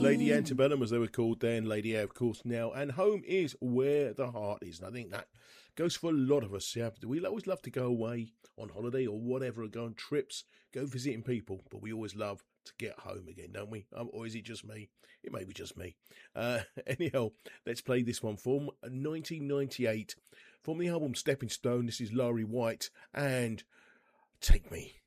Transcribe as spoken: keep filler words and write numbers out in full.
Lady Antebellum, as they were called then, Lady A, of course, now. And home is where the heart is. And I think that goes for a lot of us. Yeah, we always love to go away on holiday or whatever, go on trips, go visiting people. But we always love to get home again, don't we? Um, or is it just me? It may be just me. Uh, anyhow, let's play this one from nineteen ninety-eight. From the album Stepping Stone, this is Laurie White and Take Me.